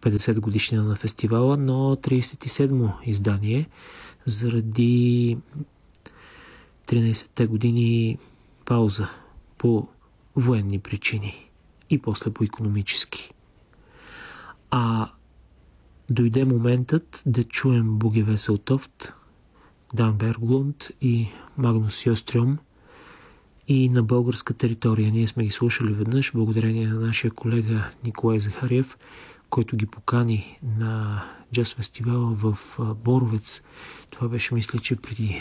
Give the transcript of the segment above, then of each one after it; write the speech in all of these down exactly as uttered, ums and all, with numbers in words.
петдесет годишнина на фестивала, но тридесет и седмо издание заради тринадесетте години пауза по военни причини и после по икономически. А дойде моментът да чуем Буги Веселтофт, Дан Берглунд и Магнус Сьострем и на българска територия. Ние сме ги слушали веднъж, благодарение на нашия колега Николай Захариев, който ги покани на джаз фестивала в Боровец. Това беше, мисля, че преди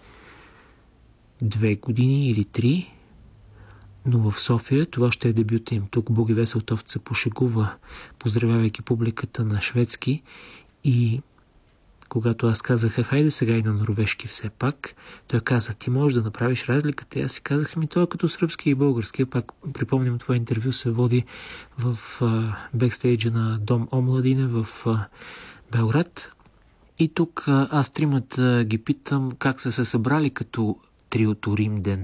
две години или три, но в София това ще е дебюта им. Тук Буги Веселтофт се пошегува, поздравявайки публиката на шведски, и когато аз казах, хайде сега и на норвежки все пак, той каза, ти можеш да направиш разликата. И аз си казах, ми той е като сръбски и български. Пак припомням, това интервю се води в а, бекстейджа на Дом Омладине в а, Белград. И тук а, аз тримата ги питам как са се събрали като триото Римден.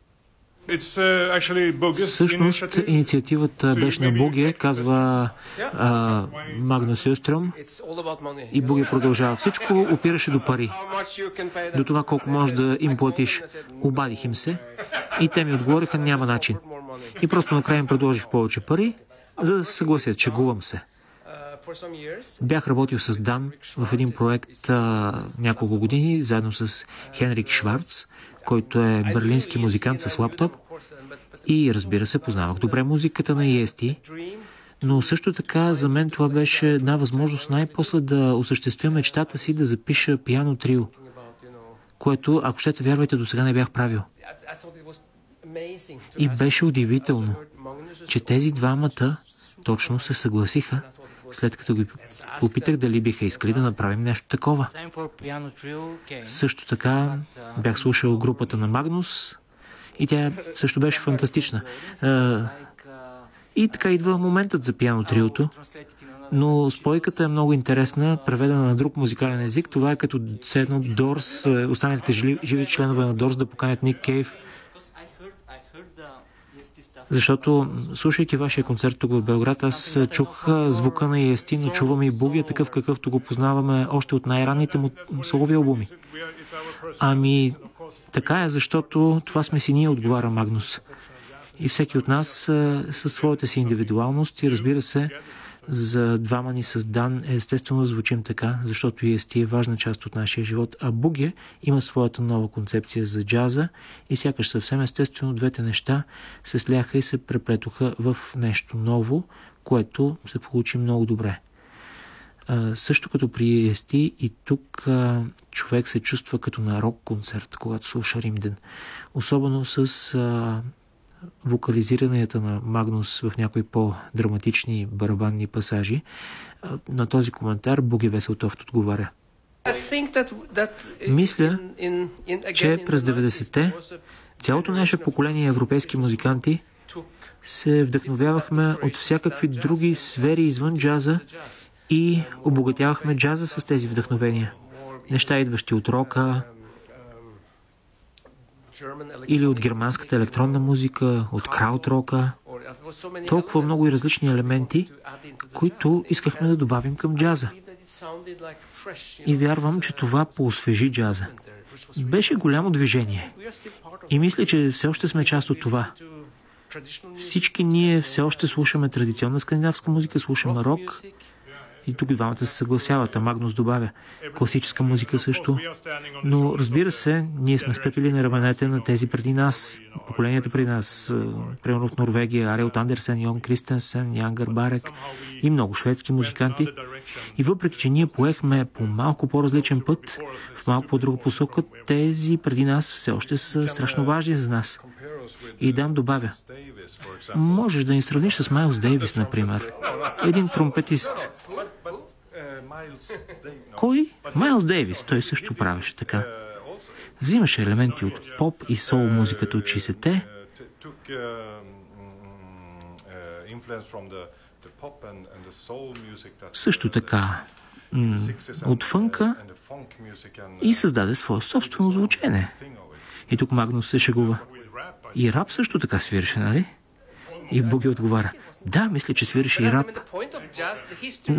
Uh, Всъщност инициативата беше на Буги, казва а, Магнус Сьострем, и Буги продължава. Всичко опираше до пари, до това колко можеш да им платиш. Обадих им се и те ми отговориха, няма начин. И просто накрая им предложих повече пари, за да се съгласят, шегувам се. Бях работил с Дан в един проект а, няколко години, заедно с Хенрик Шварц, който е берлински музикант с лаптоп, и разбира се, познавах добре музиката на И Ес Ти, но също така за мен това беше една възможност най-после да осъществя мечтата си да запиша пиано трио, което, ако щете вярвайте, до сега не бях правил. И беше удивително, че тези двамата точно се съгласиха, след като ги попитах дали биха искали да направим нещо такова. Също така бях слушал групата на Магнус и тя също беше фантастична. И така идва моментът за пиано триото, но спойката е много интересна, преведена на друг музикален език. Това е като все едно Дорс, останалите живи членове на Дорс да поканят Ник Кейв. Защото, слушайки вашия концерт тук в Белград, аз чух звука на И Ес Ти, но чувам и Буги, такъв какъвто го познаваме още от най-ранните му солови албуми. Ами, така е, защото това сме си ние, отговаря Магнус. И всеки от нас със своята си индивидуалност, и разбира се, за двама ни с Дан естествено звучим така, защото И Ес Ти е важна част от нашия живот, а Буги има своята нова концепция за джаза и сякаш съвсем естествено двете неща се сляха и се преплетоха в нещо ново, което се получи много добре. А, също като при И Ес Ти, и тук а, човек се чувства като на рок-концерт, когато слуша Римден. Особено с а, вокализиранията на Магнус в някои по-драматични барабанни пасажи. На този коментар Буги Веселтофт отговаря. Мисля, че през деветдесетте цялото наше поколение европейски музиканти се вдъхновявахме от всякакви други сфери извън джаза и обогатявахме джаза с тези вдъхновения. Неща, идващи от рока, или от германската електронна музика, от краудрока. Толкова много и различни елементи, които искахме да добавим към джаза. И вярвам, че това поосвежи джаза. Беше голямо движение. И мисля, че все още сме част от това. Всички ние все още слушаме традиционна скандинавска музика, слушаме рок. И тук двамата се съгласяват, а Магнус добавя класическа музика също. Но разбира се, ние сме стъпили на раменете на тези преди нас, поколенията преди нас, примерно в Норвегия, Ариот Андерсен, Йон Кристенсен, Ян Гарбарек и много шведски музиканти. И въпреки, че ние поехме по малко по-различен път, в малко по-друга посока, тези преди нас все още са страшно важни за нас. И Дан добавя, можеш да ни сравниш с Майлс Дейвис, например. Един тромпетист. Кой? Майлс Дейвис. Той също правеше така. Взимаше елементи от поп и сол музиката от шейсетте. Също така от фънка и създаде свое собствено звучене. И тук Магнус се шегува. И рап също така свиреше, нали? И Буги отговаря. Да, мисля, че свиреше и рап.